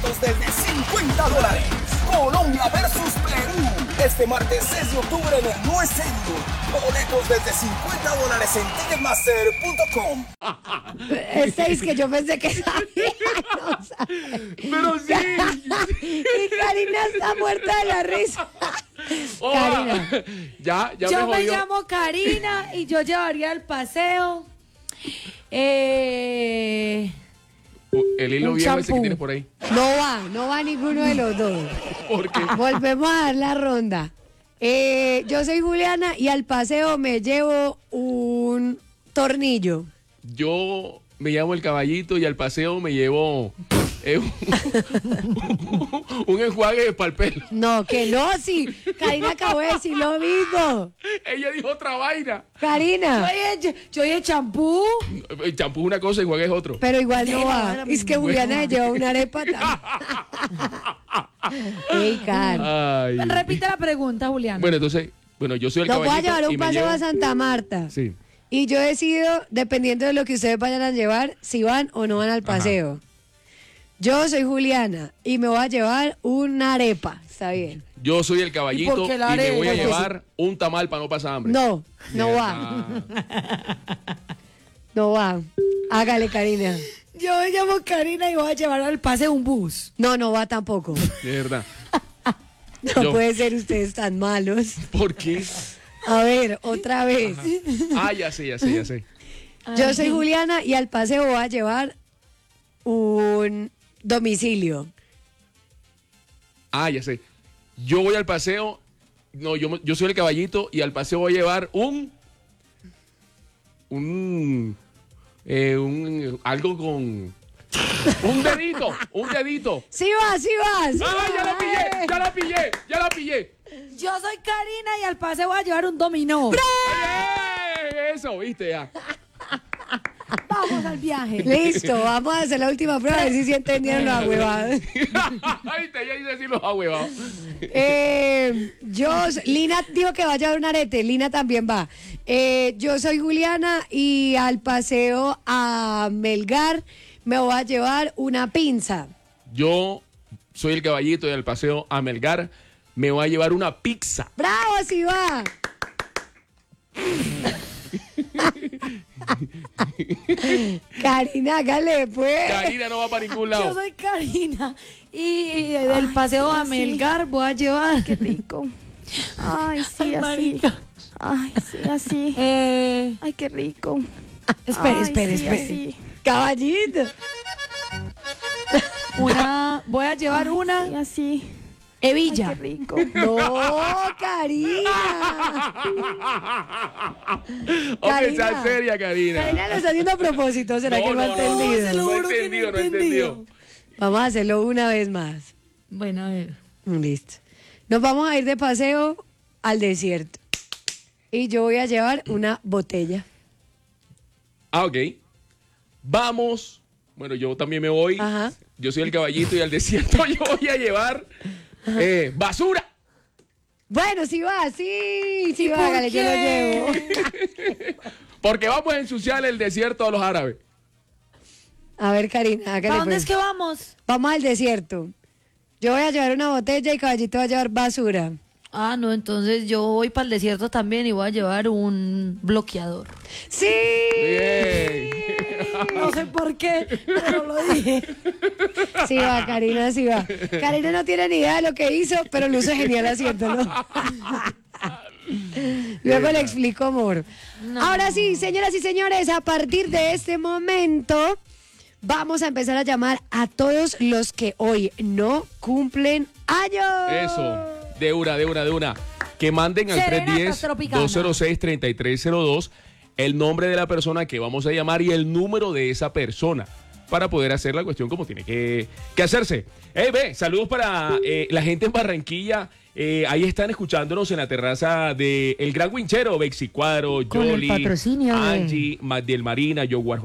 Desde $50. Colombia versus Perú. Este martes 6 de octubre en el No Estadio. Boletos desde $50 en ticketmaster.com. Es que yo pensé que sabía. No sabe. Pero sí. Y Karina está muerta de la risa. Oh, Karina. Ya Yo me me jodió. llamo Karina y yo llevaría al paseo El hilo un viejo ese que champú. tienes por ahí. No va ninguno de los dos. ¿Por qué? Volvemos a dar la ronda. Yo soy Juliana y al paseo me llevo un tornillo. Yo me llamo El Caballito y al paseo me llevo un enjuague para el pelo. No, que no, sí. Karina acabó de decir lo mismo. Ella dijo otra vaina. Karina. yo oye champú. El champú es una cosa, enjuague es otro. Pero igual no Pero va. ahora Es que mismo. Juliana se lleva una arepa también. Ey, Karen. Ay. Repite la pregunta, Juliana. Bueno, entonces, yo soy el Nos voy a caballito llevar y un me paseo llevo... a Santa Marta. Sí. Y yo decido, dependiendo de lo que ustedes vayan a llevar, si van o no van al paseo. Yo soy Juliana y me voy a llevar una arepa. Está bien. Yo soy el ¿Y caballito por qué la y me voy a arepa? llevar un tamal para no pasar hambre. No, no va. No va. Hágale, Karina. Yo me llamo Karina y voy a llevar al paseo un bus. No va tampoco. De verdad. No Yo. puede ser ustedes tan malos. ¿Por qué? A ver, otra vez. Ah, ya sé. Yo soy Juliana y al paseo voy a llevar un domicilio. Ah, ya sé. Yo voy al paseo. No, yo soy el caballito y al paseo voy a llevar algo con un dedito. Sí vas. ¡Ah, ya la pillé! Yo soy Karina y al paseo voy a llevar un dominó. Eso, viste ya. Vamos al viaje. Listo, vamos a hacer la última prueba a ver si entendieron la huevada. Viste, ya hice así los ahuevados. Lina dijo que va a llevar un arete, Lina también va. Yo soy Juliana y al paseo a Melgar me voy a llevar una pinza. Yo soy el caballito y al paseo a Melgar me voy a llevar una pizza. ¡Bravo, sí va! Karina, hágale pues. Karina no va para ningún Yo lado. soy Karina y del paseo a Melgar voy a llevar. Qué rico. Ay, sí, así. Marica. Ay, sí, así. Ay, qué rico. Espere. Así. Caballito. Voy a llevar Y una así. hebilla. Ay, qué rico. No, Karina. Hombre, sea seria, Karina. Karina lo está haciendo a propósito, ¿será que no ha No, entendido? se lo no juro que entendido, no he entendido. Vamos a hacerlo una vez más. Bueno, a ver. Listo. Nos vamos a ir de paseo al desierto. Y yo voy a llevar una botella. Ah, ok. Vamos. Bueno, yo también me voy. Ajá. Yo soy el caballito y al desierto yo voy a llevar basura. Bueno, sí va, sí ¿Y va, por hágale, yo lo llevo. Porque vamos a ensuciar el desierto a los árabes. A ver, Karina, hágale ¿Para dónde pues. es que vamos? Vamos al desierto. Yo voy a llevar una botella y Caballito va a llevar basura. Ah, no, entonces yo voy para el desierto también y voy a llevar un bloqueador. ¡Sí! Bien. No sé por qué, pero lo dije. Sí va, Karina, sí va. Karina no tiene ni idea de lo que hizo, pero luce genial haciéndolo. Luego le explico, amor. Ahora sí, señoras y señores, a partir de este momento vamos a empezar a llamar a todos los que hoy no cumplen años. Eso. De una. Que manden al Serenata tropicana. 310-206-3302 el nombre de la persona que vamos a llamar y el número de esa persona para poder hacer la cuestión como tiene que hacerse. Saludos para la gente en Barranquilla. Ahí están escuchándonos en la terraza de El Gran Winchero, Bexi Cuadro, Con el Yoli, patrocinio de- Angie, Magdiel Marina, Yo